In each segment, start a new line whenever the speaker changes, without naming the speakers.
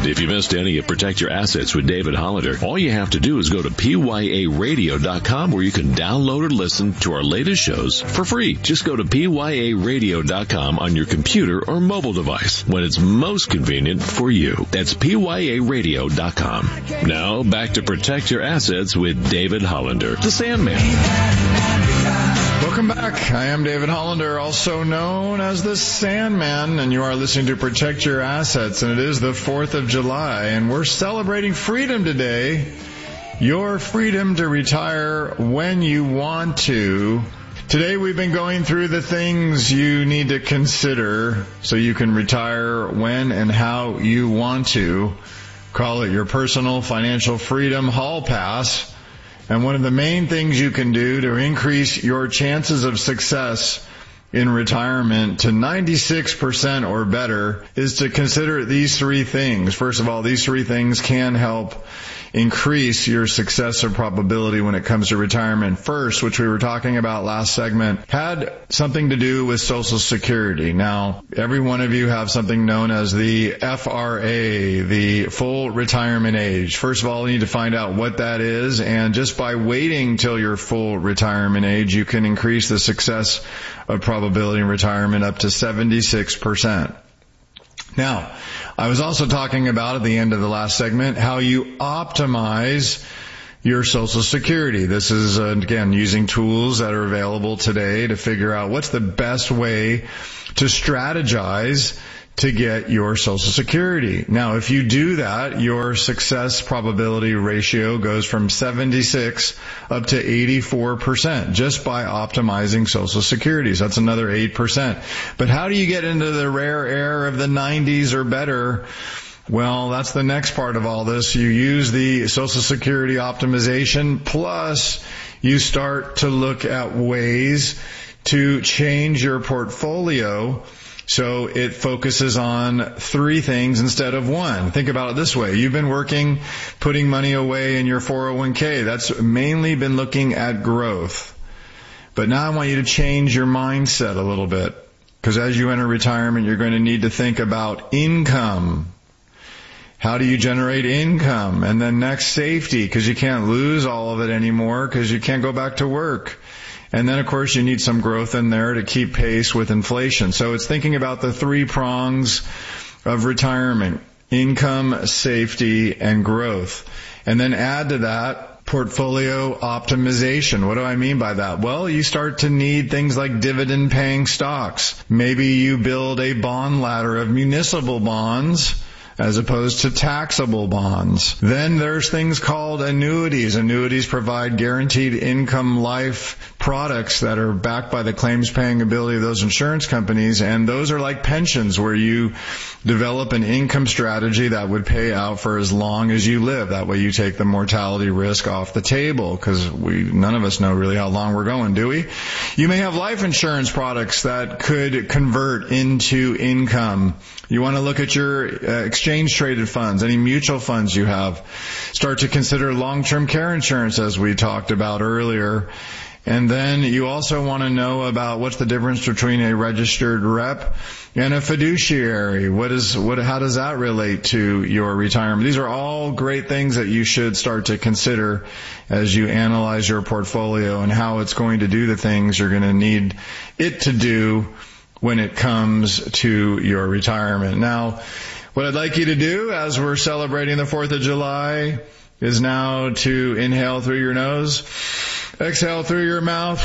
If you missed any of Protect Your Assets with David Hollander, all you have to do is go to PYARadio.com where you can download or listen to our latest shows for free. Just go to PYARadio.com on your computer or mobile device when it's most convenient for you. That's PYARadio.com. Now, back to Protect Your Assets with David Hollander, the Sandman.
Welcome back. I am David Hollander, also known as the Sandman, and you are listening to Protect Your Assets, and it is the 4th of July, and we're celebrating freedom today. Your freedom to retire when you want to. Today we've been going through the things you need to consider so you can retire when and how you want to. Call it your personal financial freedom hall pass. And one of the main things you can do to increase your chances of success in retirement to 96% or better is to consider these three things. First of all, these three things can help increase your success or probability when it comes to retirement. First, which we were talking about last segment, had something to do with Social Security. Now, every one of you have something known as the FRA, the full retirement age. First of all, you need to find out what that is, and just by waiting till your full retirement age, you can increase the success of probability in retirement up to 76%. Now, I was also talking about at the end of the last segment how you optimize your Social Security. This is, again, using tools that are available today to figure out what's the best way to strategize to get your Social Security. Now, if you do that, your success probability ratio goes from 76 up to 84% just by optimizing Social Security. So that's another 8%. But how do you get into the rare air of the 90s or better? Well, that's the next part of all this. You use the Social Security optimization, plus you start to look at ways to change your portfolio so it focuses on three things instead of one. Think about it this way. You've been working, putting money away in your 401k. That's mainly been looking at growth. But now I want you to change your mindset a little bit, because as you enter retirement, you're going to need to think about income. How do you generate income? And then next, safety, because you can't lose all of it anymore because you can't go back to work. And then, of course, you need some growth in there to keep pace with inflation. So it's thinking about the three prongs of retirement: income, safety, and growth. And then add to that portfolio optimization. What do I mean by that? Well, you start to need things like dividend-paying stocks. Maybe you build a bond ladder of municipal bonds as opposed to taxable bonds. Then there's things called annuities. Annuities provide guaranteed income life products that are backed by the claims paying ability of those insurance companies, and those are like pensions where you develop an income strategy that would pay out for as long as you live. That way you take the mortality risk off the table, because none of us know really how long we're going, do we? You may have life insurance products that could convert into income. You want to look at your exchange-traded funds, any mutual funds you have. Start to consider long-term care insurance, as we talked about earlier. And then you also want to know about what's the difference between a registered rep and a fiduciary. How does that relate to your retirement? These are all great things that you should start to consider as you analyze your portfolio and how it's going to do the things you're going to need it to do when it comes to your retirement. Now, what I'd like you to do as we're celebrating the 4th of July is now to inhale through your nose, exhale through your mouth,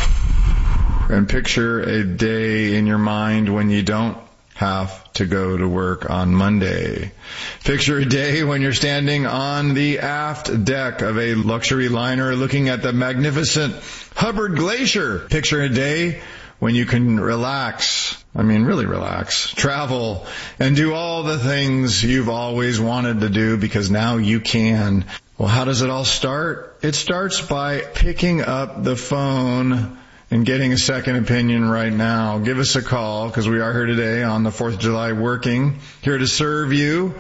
and picture a day in your mind when you don't have to go to work on Monday. Picture a day when you're standing on the aft deck of a luxury liner looking at the magnificent Hubbard Glacier. Picture a day when you can relax, really relax, travel, and do all the things you've always wanted to do because now you can. Well, how does it all start? It starts by picking up the phone and getting a second opinion right now. Give us a call, because we are here today on the 4th of July working, here to serve you.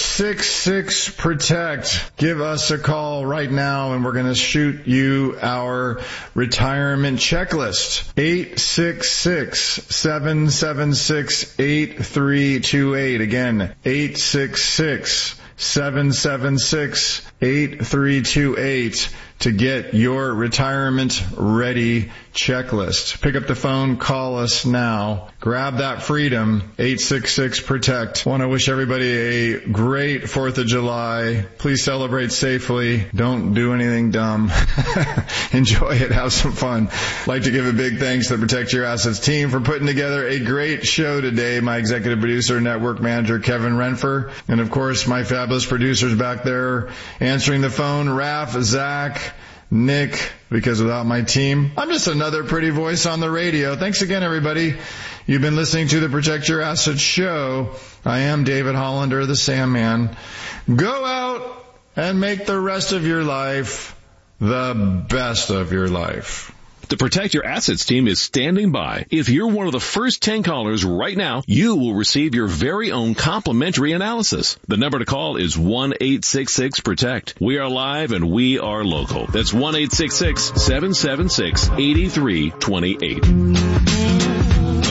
866-PROTECT. Give us a call right now, and we're going to shoot you our retirement checklist. 866-776-8328. Again, 866 888-776-8328 to get your retirement ready checklist. Pick up the phone, call us now. Grab that freedom, 866-PROTECT. Want to wish everybody a great 4th of July. Please celebrate safely. Don't do anything dumb. Enjoy it. Have some fun. I'd like to give a big thanks to the Protect Your Assets team for putting together a great show today. My executive producer, network manager, Kevin Renfer. And of course, my fabulous producers back there answering the phone, Raph, Zach, Nick, because without my team, I'm just another pretty voice on the radio. Thanks again, everybody. You've been listening to the Protect Your Assets show. I am David Hollander, the Sandman. Go out and make the rest of your life the best of your life.
The Protect Your Assets team is standing by. If you're one of the first 10 callers right now, you will receive your very own complimentary analysis. The number to call is 1-866-PROTECT. We are live and we are local. That's 1-866-776-8328.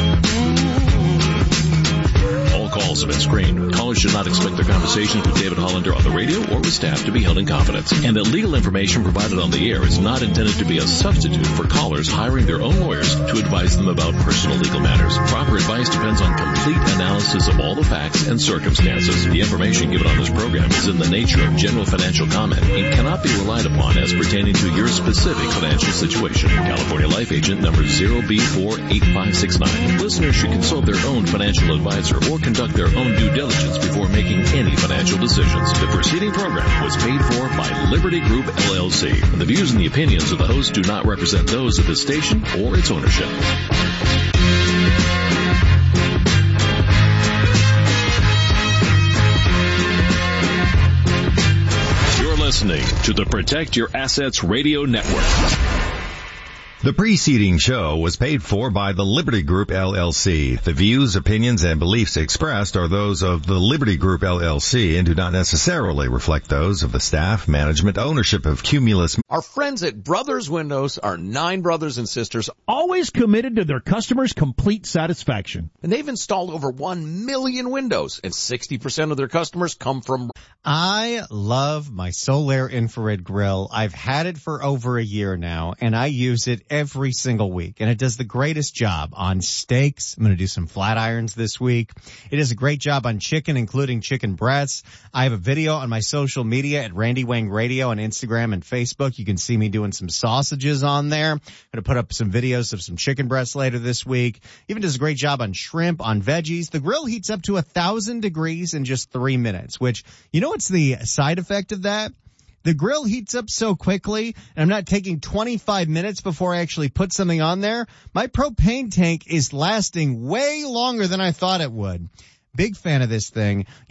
Calls have been screened. Callers should not expect their conversations with David Hollander on the radio or with staff to be held in confidence. And that legal information provided on the air is not intended to be a substitute for callers hiring their own lawyers to advise them about personal legal matters. Proper advice depends on complete analysis of all the facts and circumstances. The information given on this program is in the nature of general financial comment and cannot be relied upon as pertaining to your specific financial situation. California Life Agent number 0B48569. Listeners should consult their own financial advisor or conduct their own due diligence before making any financial decisions. The preceding program was paid for by Liberty Group, LLC. The views and the opinions of the host do not represent those of the station or its ownership. You're listening to the Protect Your Assets Radio Network.
The preceding show was paid for by the Liberty Group, LLC. The views, opinions, and beliefs expressed are those of the Liberty Group, LLC, and do not necessarily reflect those of the staff, management, ownership of Cumulus.
Our friends at Brothers Windows are 9 brothers and sisters,
always committed to their customers' complete satisfaction.
And they've installed over 1 million windows, and 60% of their customers come from...
I love my Solaire infrared grill. I've had it for over a year now, and I use it every single week, and it does the greatest job on steaks. I'm going to do some flat irons this week. It does a great job on chicken, including chicken breasts. I have a video on my social media at Randy Wang Radio on Instagram and Facebook. You can see me doing some sausages on there. I'm going to put up some videos of some chicken breasts later this week. Even does a great job on shrimp, on veggies. The grill heats up to 1,000 degrees in just 3 minutes, which, you know what's the side effect of that? The grill heats up so quickly, and I'm not taking 25 minutes before I actually put something on there. My propane tank is lasting way longer than I thought it would. Big fan of this thing.